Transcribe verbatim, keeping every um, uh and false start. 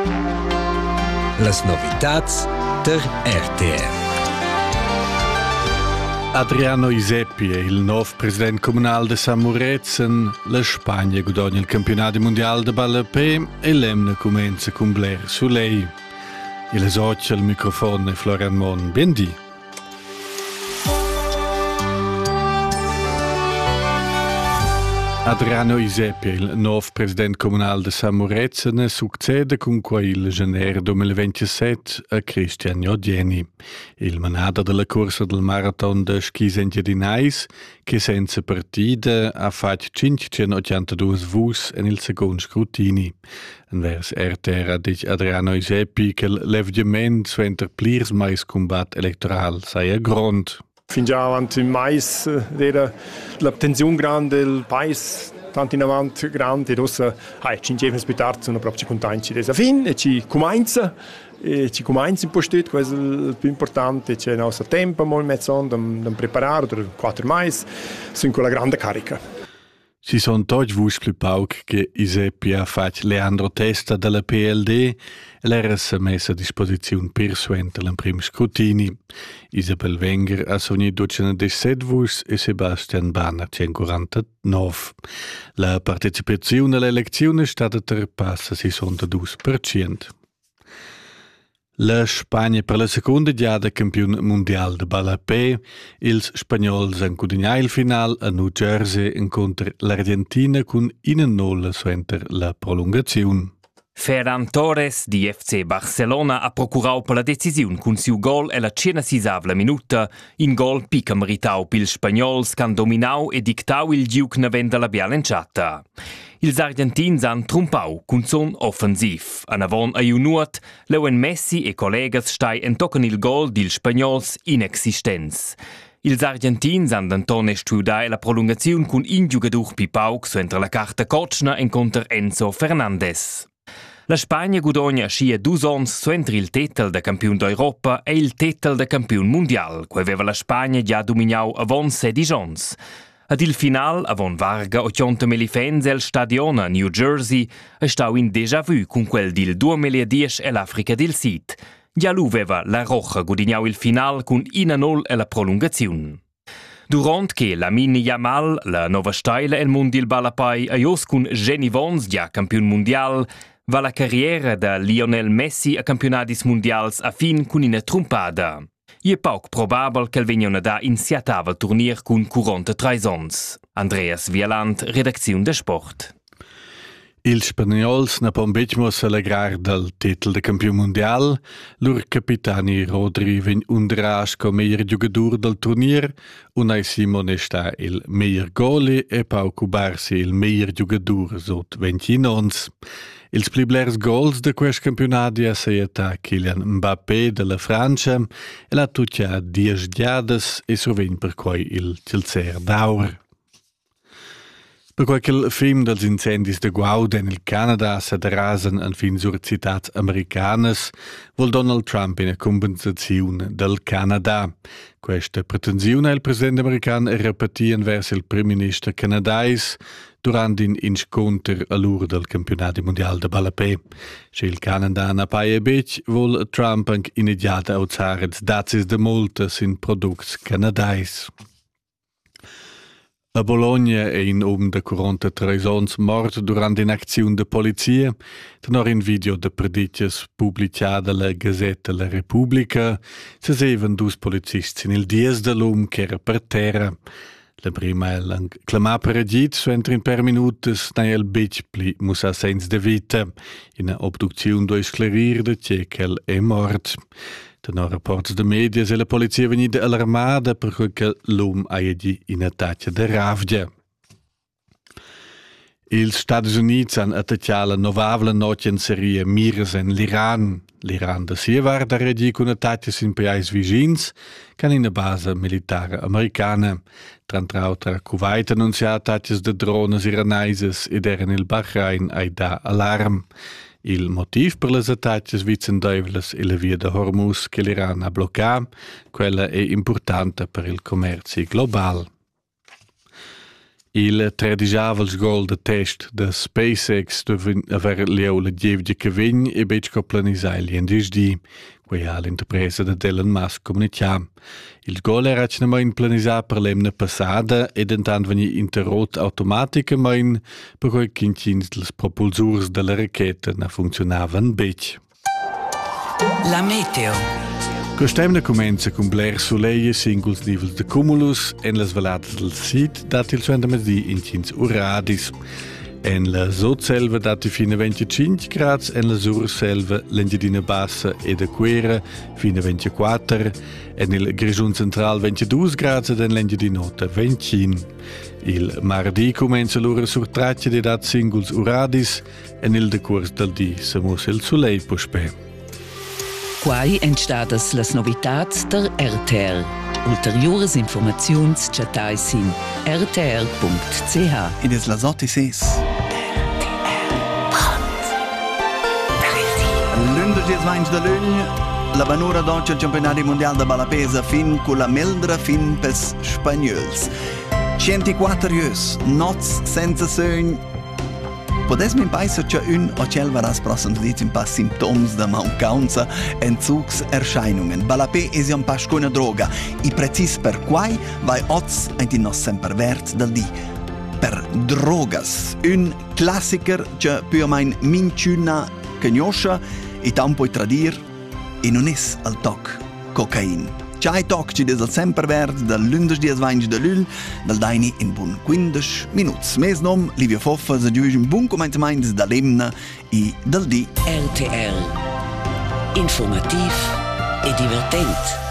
Las novitats der R T R. Adriano Isepi è il nuovo presidente comunale di San Murezzan. La Spagna guadagna il campionato mondiale di ballapè e l'Emna comincia con Blair Suley. Il associa al microfono Florian Mon. Bendì. Adriano Isepi, il nuovo presidente comunale di San Murezzan, succede con il gennaio duemilaventisette a Cristian Odieni, il manader della corsa del marathon de Schisentia di Nais, che senza partita ha fatto cinquecentottantadue voti nel secondo scrutini. Vers R T R ha detto Adriano Isepi che l'avviamento suenter plirs mais combat elettoral sia grande. Fin già avanti in mais era la tensione grande del paese, tanto in avanti grande, e adesso hai cinque giorni più tardi sono proprio contenti di fin e ci comincia e ci comincia in postet, questo è il più importante, c'è il nostro tempo molto mezzo da preparare, per quattro mais, sono con la grande carica. Ci sono tutti vuoi più pauc che Isepi ha fatto Leandro Testa della P L D e l'era messa a disposizione per suenter il primo scrutini. Isabel Wenger ha sognato duecentodiciassette vuoi e Sebastian Banner centoquarantanove. La partecipazione all'elezione è stata trepassa al sessantadue per cento. La Spagna per la seconda giada campione mondiale di ballapè. Ils spagnols han guadagnato il finale a New Jersey incontro l'Argentina con uno a nolla suenter la prolungazione. Ferran Torres di F C Barcelona ha procurato per la decisione con suo gol e la centosessanta minuta, in gol pica meritau pils spagnols che han dominau e dictau il giuc navenda la bialenciata. Ils argentins han trumpau con son offensiv. An avon a junuat, leuen Messi e collegas stai entocan il gol dil spagnols inexistents. Ils argentins han d'antone studiai la prolungazione con in giugador pipauc suentra la carta Kotschner incontra Enzo Fernandez. La Spagna guadagna scia dus ons suentra il titel da campione d'Europa e il titel da campione mondial, che aveva la Spagna già dominau avon sedici ons. Ad il final, avon varga ottantamila fans al stadion a New Jersey, è stau in déjà vu con quel del duemiladieci e l'Africa del Sud. Già lu aveva la Roja guadagnau il final con uno a nolla e la prolungazione. Durant che la Mini Yamal, la nova steila el mondial balapai a jos con Jenny Vons, già campione mondial, va la carriera da Lionel Messi a campionatis mondials a fin con una trompada. È poco probabile che venga da iniziatava il turnier con quarantatré ons. Andreas Wieland, redazione de Sport. Ils spagnols na pombetmo celebrar del titel de campione mondial. Lur capitani Rodri ven undrasch co meilleur giocador del turnier. Unai Simone sta il meilleur goli e Pau Cubarsi il meilleur giocador sot venti ons. Ils pliblers goals de quest campionati a seieta Kylian Mbappé della Francia e la tuccia dies giades e sovin per quai il Chelsea d'Aur. Per qualche film dels incendis de Guauda nel Canada s'aderasen an fin sur citats americanas, vol Donald Trump in compensazione del Canada. Questa pretensione il presidente americano è repetita verso il primo ministro canadais durante un incontro all'ora del campionato mondiale de ballapè. Se il Canada na paia bec, vol Trump anche immediata alzare i dazi de multas in prodotti canadais. A Bologna è in um de quarantatré ons mort durante un'azione de polizia, tenor in video de predicas pubblicata la Gazzetta La Repubblica, se seven dus polizisti nel dies de l'um che era per terra. La prima è l'acclamà per agit, su entri in per minutos, na el bec pli musa sens de vita. In a obduzione do esclarir de che quel è mort. Tenor rapports de media se la polizia venida allarmada perché l'um aia in attacca de ravgia. Ils Stati Uniti han attaccato la novavla notte in serie mires in l'Iran. L'Iran da sia var da regi con attacchi in paesi vicins, che in una base militare americana. Tra tra Kuwait annuncia attacchi de drones iranaises ed era nel Bahrain ai da allarm. Il motiv per les attacchi vicendevles è la via de Hormuz che l'Iran ha bloccato, quella è importante per il commercio globale. Il tradischavel gol de test de SpaceX dovin aver leu la dievgia che vegn e bec co planisai en disdi, quei ha l'interpresa de Elon Musk comunicà. Il gol era cnamain planisà per l'emna passada ed entant veni interrot automaticamain per quei quinchins dels propulsurs de la raqueta na funzionavan bec. La meteo. Quest'emna comenza con bler soleil e singuls nivels de cumulus en las valadas del Sid dat il suenda mesdi in cins uradis. En la sotselva dati fino a venticinque gradi, en la surselva l'engidina bassa e de quera fino a ventiquattro, en il grigiun central ventidue gradi ed en l'engidina nota venticinque. Il mardi comenza l'ora sur traccia di dat singuls uradis en il decurs del di samus il soleil puspè. Quai entstadas las novitats der R T R. Ulteriores informaziuns chatai sin r t r punct c h. Ed es las ottises. L'underdis vains de l'ugn, la vanura d'oggi al campionati mondial de balapesa fin con la meldra fin pes spagnols. centoquattro jös, nots senza sogn. Podes min paisa che un o cel varas prossens dits un pas simptoms de mancanza Entzugserscheinungen. Balapé es un pas scona droga. I precis per quai vai oz ein di nos semper vert del di. Per drogas. Un classiker che più mein minciuna cagnoscia e tam puoi tradir e non es al toc cocain. C'hai toc ci des al semper vert del lundes dies vains de l'ul del daini in bun quindici minuts. Mes nom Livia Foffa se giuge un bun commentaments da l'emna e del di. R T R. Informativ e divertent.